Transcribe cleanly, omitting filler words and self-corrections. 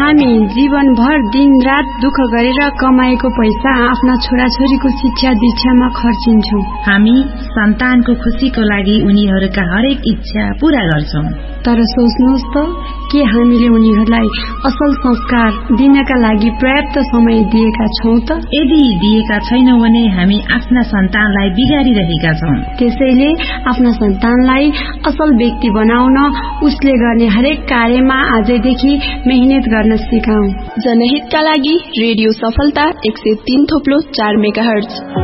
हामी जीवनभर दिनरात दुःख गरेर कमाएको पैसा आफ्ना छोराछोरीको शिक्षा दीक्षामा खर्चिन्छौं। हामी सन्तानको खुशीको लागि उनीहरूका हरेक इच्छा पूरा गर्छौं। तर सोच्नुहोस् त, के हामीले उनीहरूलाई असल संस्कार दिनका लागि पर्याप्त समय दिएका छौं त? यदि दिएका छैनौं भने हामी आफ्ना सन्तानलाई बिगारिरहेका छौं। त्यसैले आफ्ना सन्तानलाई असल व्यक्ति बनाउन उसले गर्ने हरेक कार्यमा आजैदेखि मेहनत गर्न सिकाऊ। जनहितका लागि रेडियो सफलता 103.4 मेगाहर्ज।